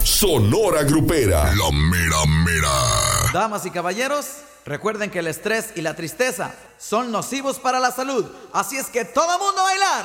Sonora Grupera. La mera mera. Damas y caballeros, recuerden que el estrés y la tristeza son nocivos para la salud. Así es que todo mundo a bailar.